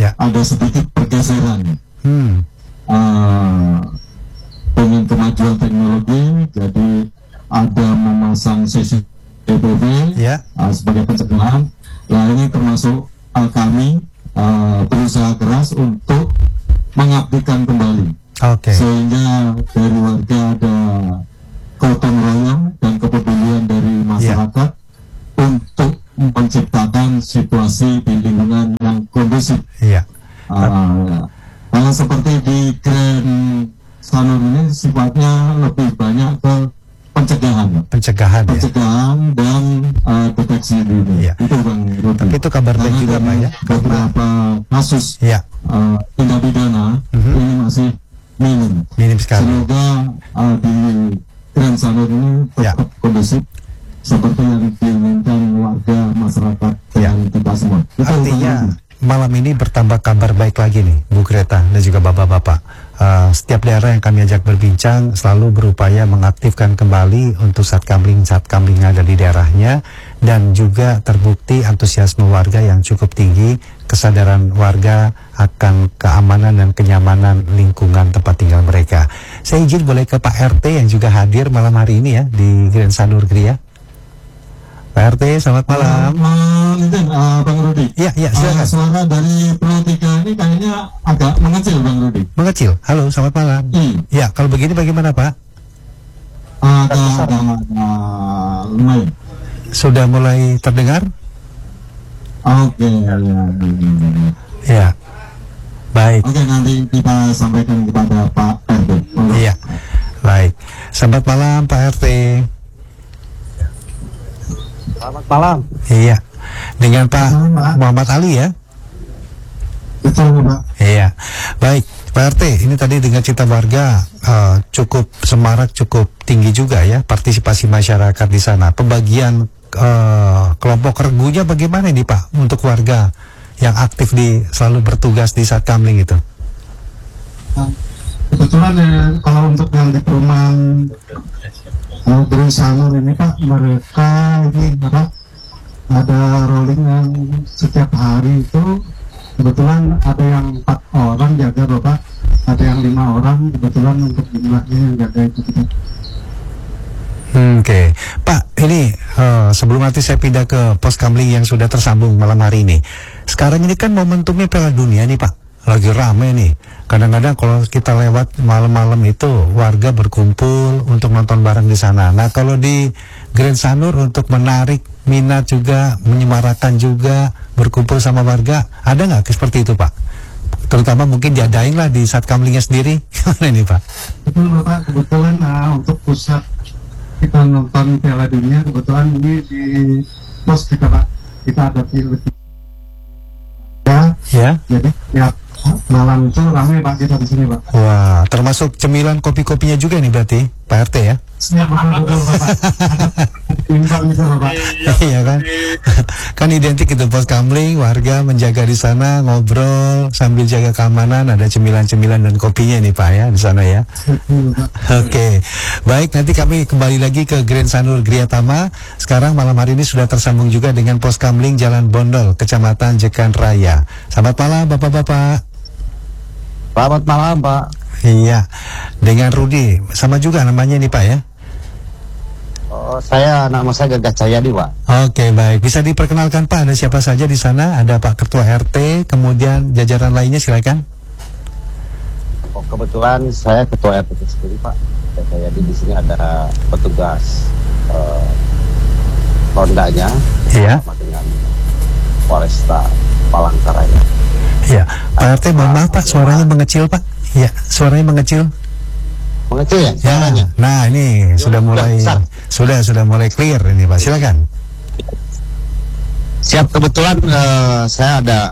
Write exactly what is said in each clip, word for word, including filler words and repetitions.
ya. ada sedikit pergeseran. Hmm. Uh, dengan kemajuan teknologi, jadi ada memasang C C T V ya. uh, sebagai pencegahan. Nah ini termasuk uh, kami uh, berusaha keras untuk mengabdikan kembali. Okay. Sehingga dari warga ada gotong royong dan kepedulian dari masyarakat yeah. untuk menciptakan situasi di lingkungan yang kondusif. Yeah. Uh, kalau seperti di Grand Sanur ini sifatnya lebih banyak ke pencegahan, pencegahan, pencegahan ya? dan uh, deteksi dini. Yeah. Itu Bang Rudi. Tapi itu kabar baik juga Pak ya. Beberapa kasus yeah. uh, tindak pidana mm-hmm. ini masih minim. Minim sekali. Semoga uh, di Grand Sanur ini tetap ya. kondusif seperti yang diinginkan warga masyarakat ya. dan kita semua. Itu artinya malam ini bertambah kabar baik lagi nih Bu Greta dan juga bapak-bapak. Uh, setiap daerah yang kami ajak berbincang selalu berupaya mengaktifkan kembali untuk satkamling-satkamling yang ada di daerahnya, dan juga terbukti antusiasme warga yang cukup tinggi, kesadaran warga akan keamanan dan kenyamanan lingkungan tempat tinggal mereka. Saya izin boleh ke Pak R T yang juga hadir malam hari ini ya di Grand Sanur Gria. Pak R T, selamat malam. Uh, Linten, uh, Bang Rudi. Iya, iya, silakan. Uh, suara dari Pro tiga ini kayaknya agak mengecil, Bang Rudi. Mengecil. Halo, selamat malam. Hmm. Ya, kalau begini bagaimana, Pak? Agak uh, lumayan. Sudah mulai terdengar? Oke, okay, ya, ya, ya. Ya. Baik. Oke, okay, nanti kita sampaikan kepada Pak R T. Iya. Baik. Selamat malam, Pak R T. Selamat malam. Iya, dengan Pak Selamat. Muhammad Ali ya. Betul Pak. Iya, baik Pak R T. Ini tadi dengan cerita warga uh, cukup semarak, cukup tinggi juga ya partisipasi masyarakat di sana. Pembagian uh, kelompok regunya bagaimana ini Pak untuk warga yang aktif di selalu bertugas di Satkamling itu? Nah, kebetulan ya, kalau untuk yang di perumahan Uh, Grand Sanur ini Pak, mereka ini apa, ada rolling yang setiap hari itu kebetulan ada yang empat orang jaga Bapak, ada yang lima orang kebetulan untuk jumlahnya yang jaga itu kita. Hmm, Oke, okay. Pak, ini uh, sebelum nanti saya pindah ke pos kamling yang sudah tersambung malam hari ini. Sekarang ini kan momentumnya Piala Dunia nih Pak, lagi rame nih. Kadang-kadang kalau kita lewat malam-malam itu warga berkumpul untuk nonton bareng di sana. Nah kalau di Grand Sanur untuk menarik minat juga, menyemarakan juga, berkumpul sama warga, ada nggak seperti itu Pak? Terutama mungkin diadain lah di Satkamlingnya sendiri. Gimana ini Pak? Betul Bapak, kebetulan nah, untuk pusat kita nonton Piala Dunia kebetulan ini di pos kita Pak, kita ada film ya, ya. Jadi ya malam itu ramai Pak kita di sini Pak. Wah, termasuk cemilan kopi-kopinya juga nih berarti Pak R T ya? Siap betul Bapak. Timbang itu Bapak. Iya kan? Kan identik itu pos kamling, warga menjaga di sana, ngobrol sambil jaga keamanan, ada cemilan-cemilan dan kopinya nih Pak ya di sana ya. Oke, okay. Baik, nanti kami kembali lagi ke Grand Sanur Griatama. Sekarang malam hari ini sudah tersambung juga dengan pos kamling Jalan Bondol, Kecamatan Jekan Raya. Selamat malam Bapak-bapak. Selamat malam Pak. Iya, dengan Rudi, sama juga namanya nih Pak ya? Oh, saya nama saya Gagah Cahyadi Pak. Oke, baik. Bisa diperkenalkan Pak, ada siapa saja di sana? Ada Pak Ketua R T, kemudian jajaran lainnya silakan. Oh, kebetulan saya Ketua R T sendiri Pak. Jadi di sini ada petugas uh, rondanya, iya, sama dengan Polresta Palangkaraya. Iya, Pak R T, mohon maaf Pak, suaranya mengecil Pak. Iya, suaranya mengecil. Mengecil ya? Ya, nah ini sudah mulai, sudah sudah mulai clear ini Pak, silakan. Siap, kebetulan uh, saya ada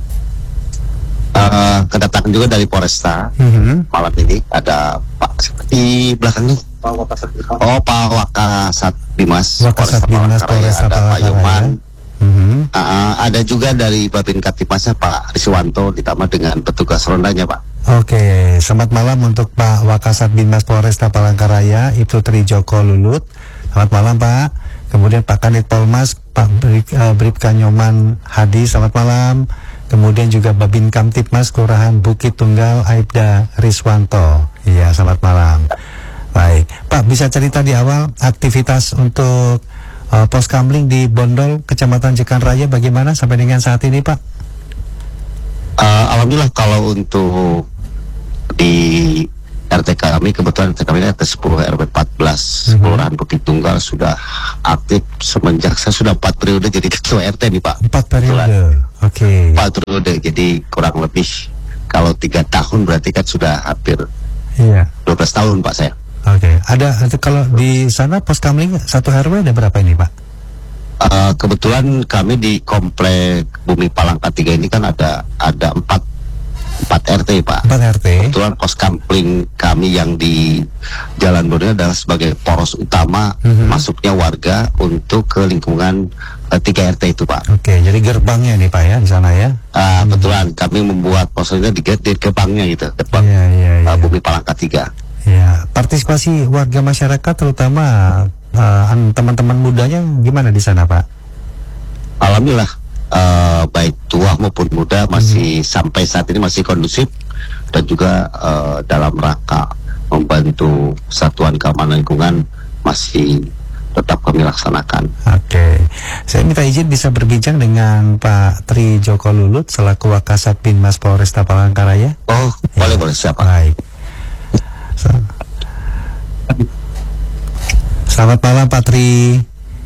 uh, kedatangan juga dari Polresta. Mm-hmm. Malam ini ada Pak di belakang ini. Oh, Pak Wakasat Bimas. Wakasat Bimas Polresta ada Pak Yoman. Mm-hmm. Uh, ada juga dari Babin Kaptipmasnya Pak Riswanto ditambah dengan petugas rondanya Pak. Oke, selamat malam untuk Pak Wakasat Bimas Polresta Palangkaraya, Ibtu Tri Joko Lulut. Selamat malam Pak. Kemudian Pak Kanit Polmas, Pak Brip, uh, Bripka Nyoman Hadi, selamat malam. kemudian juga Babin Kamtipmas Kelurahan Bukit Tunggal Aibda Riswanto. Iya, selamat malam. Baik, Pak, bisa cerita di awal aktivitas untuk uh, pos kamling di Bondol, Kecamatan Jekan Raya bagaimana sampai dengan saat ini, Pak? Uh, Alhamdulillah kalau untuk di R T kami, kebetulan R T kami ada sepuluh R W empat belas, mm-hmm. Kelurahan Bukit Tunggal sudah aktif semenjak saya sudah empat periode jadi ketua R T nih, Pak. Empat periode, oke. Okay. Empat periode, jadi kurang lebih kalau tiga tahun berarti kan sudah hampir iya. dua belas tahun, Pak, saya. Oke, okay. Ada kalau di sana pos kamling satu R W ada berapa ini, Pak? Uh, kebetulan kami di komplek Bumi Palangka tiga ini kan ada ada empat empat R T, Pak. Empat R T. Kebetulan pos kamling kami yang di Jalan Borneo adalah sebagai poros utama mm-hmm. masuknya warga untuk ke lingkungan uh, tiga R T itu, Pak. Oke, okay, jadi gerbangnya nih, Pak, ya di sana ya? Uh, hmm. Kebetulan kami membuat posnya di gate gerbangnya gitu, gerbang yeah, yeah, yeah. uh, Bumi Palangka tiga. Ya, partisipasi warga masyarakat terutama uh, teman-teman mudanya gimana di sana, Pak? Alhamdulillah uh, baik tua maupun muda masih hmm. sampai saat ini masih kondusif dan juga uh, dalam rangka membantu Satuan Keamanan Lingkungan masih tetap kami laksanakan. Oke, saya minta izin bisa berbincang dengan Pak Tri Joko Lulut selaku Wakasat Binmas Polresta Palangkaraya. Oh, ya. boleh boleh siapa? Baik. Selamat malam Pak Tri.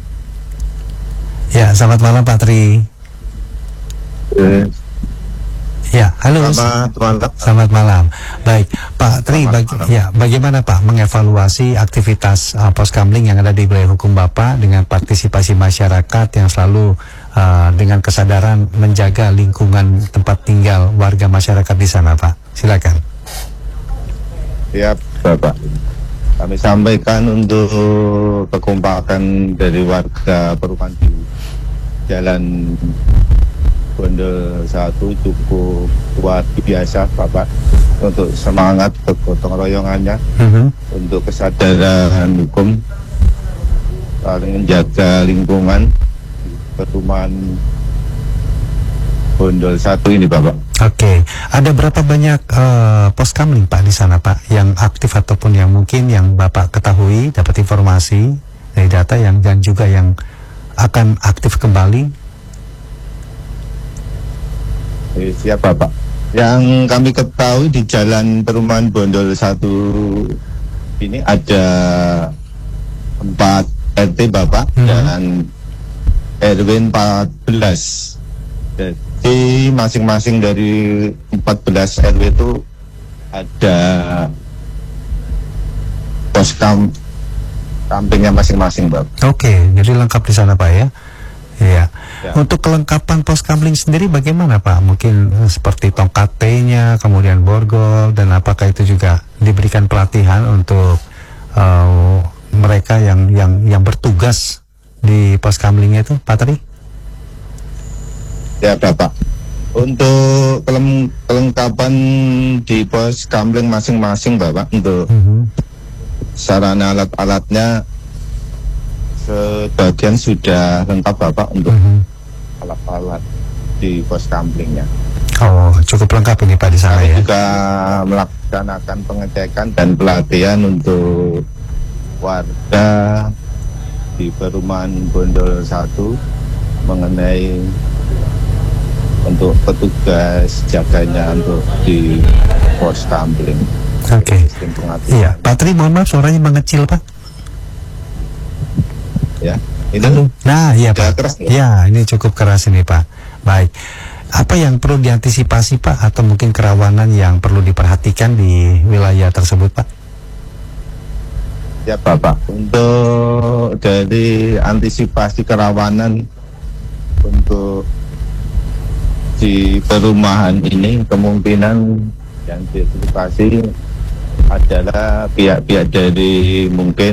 Ya, selamat malam Pak Tri. Eh. Ya, halo. Selamat malam. Selamat malam. Baik, Pak Tri, bagi, ya, bagaimana Pak mengevaluasi aktivitas uh, pos kamling yang ada di wilayah hukum Bapak dengan partisipasi masyarakat yang selalu uh, dengan kesadaran menjaga lingkungan tempat tinggal warga masyarakat di sana, Pak? Silakan. Ya, Bapak. Kami sampaikan untuk kekompakan dari warga perumahan di Jalan Bondol satu cukup luar biasa, Bapak, untuk semangat kegotong royongannya, uh-huh. untuk kesadaran hukum, saling menjaga lingkungan perumahan Bondol satu ini, Bapak. Oke, ada berapa banyak uh, pos kamling, Pak, di sana, Pak, yang aktif ataupun yang mungkin yang Bapak ketahui, dapat informasi dari data yang dan juga yang akan aktif kembali? Eh, siapa, Pak? Yang kami ketahui di Jalan Perumahan Bondol satu ini ada empat R T, Bapak, hmm. dan R W empat belas. Jadi masing-masing dari empat belas R W itu ada pos kamp kampingnya masing-masing, Bapak. Oke, jadi lengkap di sana, Pak, ya? Iya. Ya. Untuk kelengkapan pos kamling sendiri bagaimana, Pak? Mungkin uh, seperti tongkat T-nya, kemudian borgol, dan apakah itu juga diberikan pelatihan untuk uh, mereka yang yang yang bertugas di pos kamlingnya itu, Pak Tri? Ya, Bapak. Untuk kelem kelengkapan di pos kamling masing-masing, Bapak, untuk uh-huh. sarana alat-alatnya sebagian sudah lengkap, Bapak, untuk uh-huh. alat-alat di pos kamplingnya. Oh, cukup lengkap ini, Pak, di sana. Kami ya juga melaksanakan pengecekan dan pelatihan untuk warga di perumahan Bondol satu mengenai untuk petugas jaganya untuk di pos kampling. Oke. Okay. Iya, Pak Tri, mohon maaf suaranya mengecil, Pak. Ya, ini. Halo. Nah, iya, Pak. Keras, ya? Ya, ini cukup keras ini, Pak. Baik. Apa yang perlu diantisipasi, Pak, atau mungkin kerawanan yang perlu diperhatikan di wilayah tersebut, Pak? Ya, Bapak. Untuk dari antisipasi kerawanan untuk di perumahan ini, kemungkinan yang diantisipasi adalah pihak-pihak dari mungkin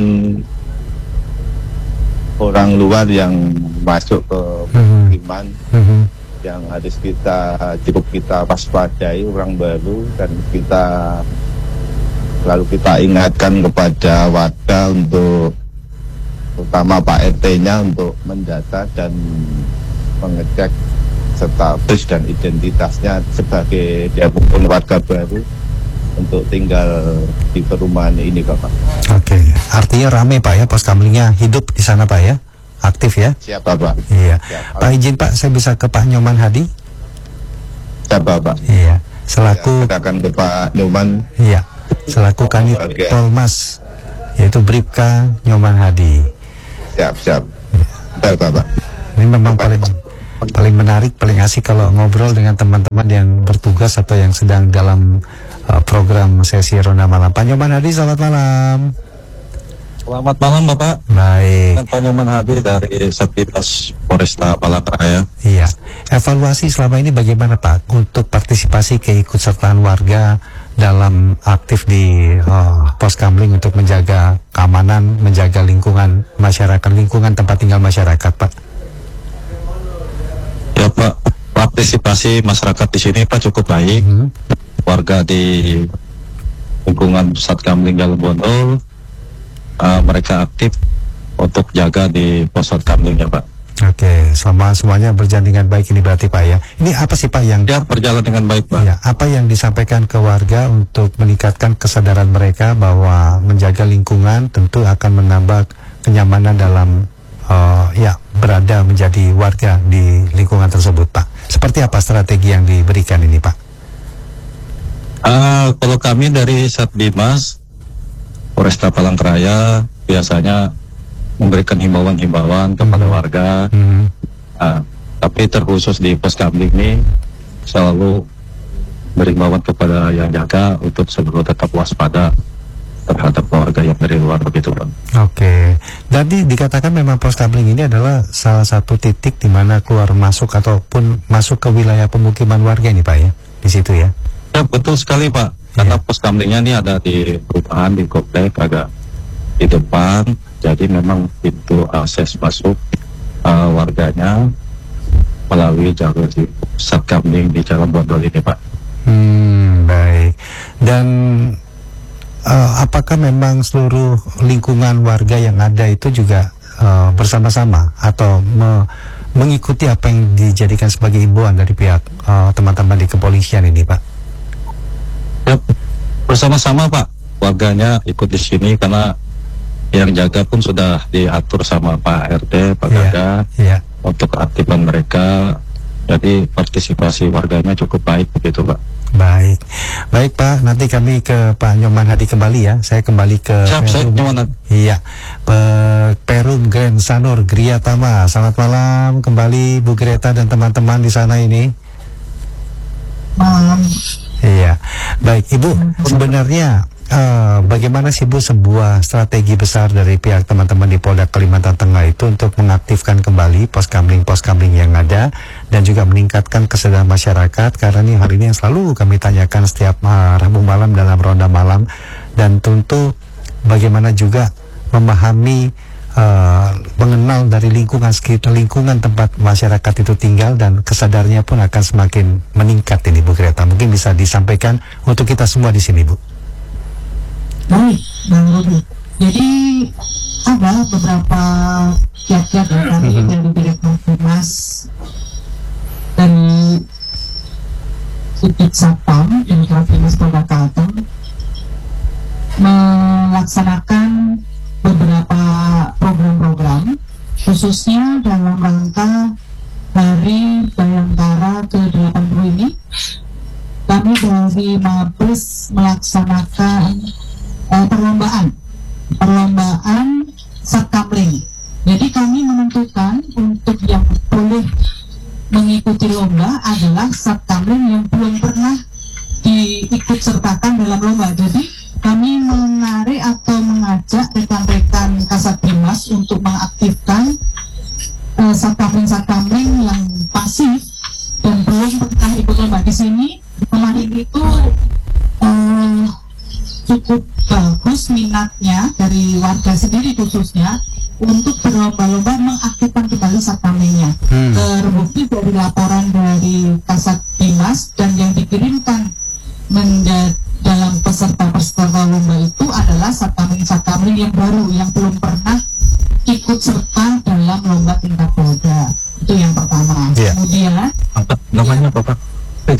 orang luar yang masuk ke pemukiman, mm-hmm. yang harus kita cukup kita waspadai, orang baru, dan kita lalu kita ingatkan kepada warga untuk terutama Pak R T-nya untuk mendata dan mengecek status dan identitasnya sebagai dia pun warga baru untuk tinggal di perumahan ini Bapak. Oke, artinya rame Pak ya, pos kamlingnya hidup di sana Pak ya, aktif ya? Siap Bapak. Iya. Siap, Pak izin Pak, saya bisa ke Pak Nyoman Hadi? Siap Bapak. Iya. Selaku Ya, akan ke Pak Nyoman. Iya, selaku Kanit Oke. Polmas, yaitu Bribka Nyoman Hadi. Siap siap. Siap Bapak. Ini memang paling paling menarik, paling asik kalau ngobrol dengan teman-teman yang bertugas atau yang sedang dalam uh, program sesi Ronda Malam. Pak Nyoman Hadi, selamat malam. Selamat malam Bapak. Baik. Pak Nyoman Hadi dari Satlantas Polresta Palangkaraya. Iya. Evaluasi selama ini bagaimana Pak untuk partisipasi keikutsertaan warga dalam aktif di uh, pos kamling untuk menjaga keamanan, menjaga lingkungan masyarakat, lingkungan tempat tinggal masyarakat Pak? Ya Pak, partisipasi masyarakat di sini Pak cukup baik. Hmm. Warga di lingkungan Pusat Kamling Jalan Bondol, uh, mereka aktif untuk jaga di pos kamlingnya Pak. Oke, selama semuanya berjalan dengan baik ini berarti Pak ya. Ini apa sih Pak yang Ya berjalan dengan baik Pak. ya, apa yang disampaikan ke warga untuk meningkatkan kesadaran mereka bahwa menjaga lingkungan tentu akan menambah kenyamanan dalam uh, ya berada menjadi warga di lingkungan tersebut Pak. Seperti apa strategi yang diberikan ini Pak? Uh, kalau kami dari Satbimas Polresta Palangkaraya biasanya memberikan himbauan-himbauan kepada warga. Hmm. Uh, tapi terkhusus di pos kamling ini selalu berimbauan kepada yang jaga untuk selalu tetap waspada terhadap warga yang dari luar begitu Pak. Oke, jadi dikatakan memang pos kamling ini adalah salah satu titik di mana keluar masuk ataupun masuk ke wilayah pemukiman warga ini Pak ya, di situ ya? Ya betul sekali Pak, karena pos kamlingnya ini ada di perumahan di komplek agak di depan, jadi memang pintu akses masuk uh, warganya melalui jalur di Pusat Kamling di Jalan Bondol ini Pak. Hmm, baik. Dan uh, apakah memang seluruh lingkungan warga yang ada itu juga uh, bersama-sama atau me mengikuti apa yang dijadikan sebagai himbauan dari pihak uh, teman-teman di kepolisian ini Pak? Ya, bersama-sama Pak, warganya ikut di sini karena yang jaga pun sudah diatur sama Pak R T, Pak Iya, Gada iya. untuk keaktifan mereka. Jadi partisipasi warganya cukup baik begitu Pak. Baik, baik Pak. Nanti kami ke Pak Nyoman Hadi kembali ya. Saya kembali ke Siap, saya Perum. Nyoman. Iya, Pe- Perum Grand Sanur Griatama. Selamat malam kembali Bu Greta dan teman-teman di sana ini. Malam. Iya, baik Ibu. Sebenarnya uh, bagaimana sih Bu sebuah strategi besar dari pihak teman-teman di Polda Kalimantan Tengah itu untuk mengaktifkan kembali pos kamling-pos kamling yang ada dan juga meningkatkan kesadaran masyarakat, karena ini hal ini yang selalu kami tanyakan setiap uh, Rabu malam dalam ronda malam, dan tentu bagaimana juga memahami Uh, mengenal dari lingkungan sekitar, lingkungan tempat masyarakat itu tinggal, dan kesadarnya pun akan semakin meningkat ini Bu Greta. Mungkin bisa disampaikan untuk kita semua di sini Bu. Baik, Bang Rudi. Jadi ada beberapa kiat-kiat yang kami dari Direktur Humas dari Subdit Satpam Direktur Humas Polda Kalteng melaksanakan beberapa program-program khususnya dalam rangka Hari Bayangkara ke delapan puluh ini. Kami dari Mabes melaksanakan eh, perlombaan perlombaan Satkamling. Jadi kami menentukan untuk yang boleh mengikuti lomba adalah Satkamling yang belum pernah diikut sertakan dalam lomba. Jadi kami menarik atau mengajak rekan-rekan Kasat Bimas untuk mengaktifkan uh, satkamling-satkamling yang pasif dan belum pernah ikut lomba. Di sini kemarin itu uh, cukup bagus minatnya dari warga sendiri khususnya untuk berlomba-lomba mengaktifkan kembali satkamlingnya. Hmm. Terbukti dari laporan dari Kasat Bimas dan yang dikirimkan menjadi dalam peserta-peserta lomba itu adalah satkamling-satkamling yang baru yang belum pernah ikut serta dalam lomba tingkat Polda. Itu yang pertama. Yeah. Kemudian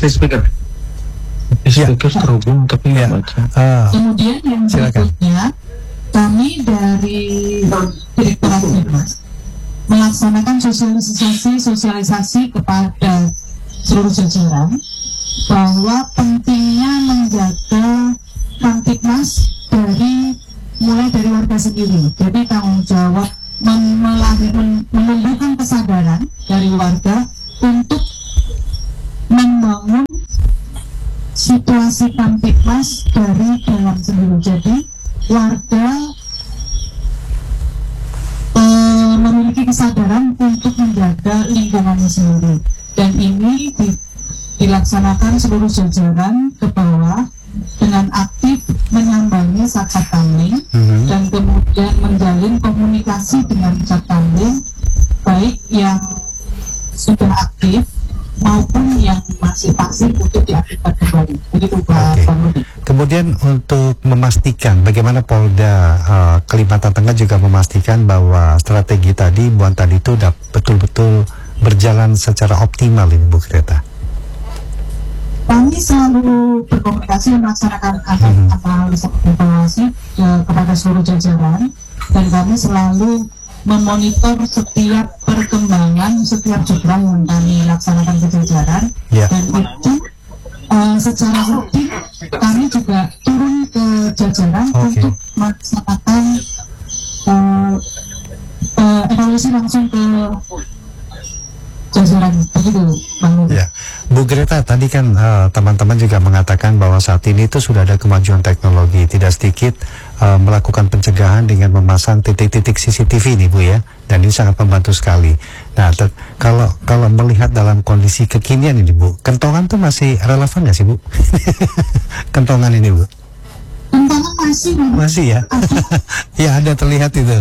speaker. Ya. Speaker terhubung tapi Ya. nggak baca. Ah, Kemudian yang Silakan. berikutnya, kami dari Direktorat Humas melaksanakan sosialisasi sosialisasi kepada seluruh jajaran bahwa pentingnya menjaga Kamtipmas dari mulai dari warga sendiri. Jadi tanggung jawab mem- melahir- men- menumbuhkan kesadaran dari warga untuk membangun situasi Kamtipmas dari dalam sendiri. Jadi warga eh, memiliki kesadaran untuk menjaga lingkungannya sendiri, dan ini di- dilaksanakan seluruh jajaran ke bawah dengan aktif menyambangi Satgas Kamling mhm. dan kemudian menjalin komunikasi dengan Satgas Kamling, baik yang sudah aktif maupun yang masih pasif untuk diaktifkan kembali. Jadi itu Pak Oke. Bang Rudi. Kemudian untuk memastikan bagaimana Polda uh, Kalimantan Tengah juga memastikan bahwa strategi tadi, buan tadi itu udah betul-betul berjalan secara optimal ini Bu Greta. Kami selalu berkomunikasi melaksanakan Mhm. analisa evaluasi eh, kepada seluruh jajaran, dan kami selalu memonitor setiap perkembangan setiap program yang kami laksanakan ke jajaran, Ya. dan itu eh, secara rutin kami juga turun ke jajaran Oke. untuk melaksanakan eh, eh, evaluasi langsung ke jajaran, begitu Bang Rudi. Ya, Bu Greta, tadi kan eh, teman-teman juga mengatakan bahwa saat ini itu sudah ada kemajuan teknologi, tidak sedikit eh, melakukan pencegahan dengan memasang titik-titik C C T V nih Bu ya, dan ini sangat membantu sekali. Nah, ter- kalau kalau melihat dalam kondisi kekinian ini Bu, kentongan tuh masih relevan nggak sih Bu? Kentongan ini Bu? Tentangan masih Bang. Masih ya? Ya ada terlihat itu.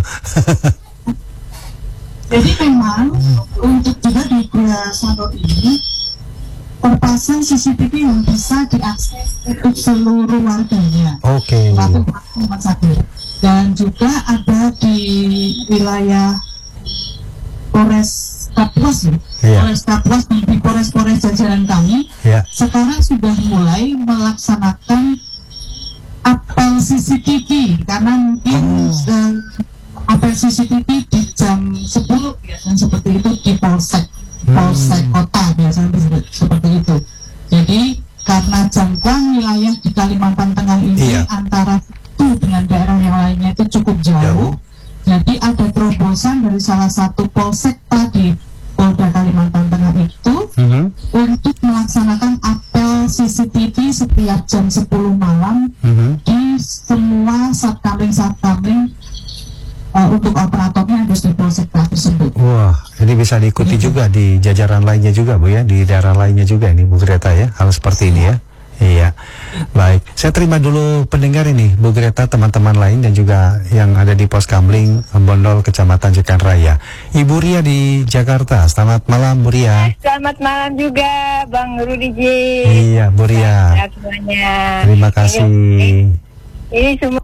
Jadi memang untuk juga di Gua Sanur ini terpasang C C T V yang bisa diakses untuk seluruh warganya, Oke. termasuk rumah sakit, dan juga ada di wilayah Polres Kapuas ya, Iya. Polres Kapuas di di Polres-Polres jajaran kami Ya. sekarang sudah mulai melaksanakan apel C C T V, karena mungkin Oh. eh, apel C C T V di jam sepuluh biasanya seperti itu di polsek polsek kota biasanya seperti- seperti itu. Jadi karena jangkauan wilayah di Kalimantan Tengah ini Iya. antara satu dengan daerah yang lainnya itu cukup jauh, Jauh. jadi ada terobosan dari salah satu polsek tadi Polda Kalimantan Tengah itu Mhm. untuk melaksanakan apel C C T V setiap jam sepuluh malam Mhm. di semua satkamling-satkamling uh, untuk operatornya ada di polsek tersebut. Wah, ini bisa diikuti juga di jajaran lainnya juga Bu ya, di daerah lainnya juga ini Bu Greta ya, hal seperti ini ya. Iya, baik. Saya terima dulu pendengar ini Bu Greta, teman-teman lain dan juga yang ada di Pos Kamling, Bondol, Kecamatan Jekan Raya. Ibu Ria di Jakarta, selamat malam Bu Ria. Selamat malam juga Bang Rudi J. Iya Bu Ria, Sehat semuanya. terima kasih. Ini, ini semua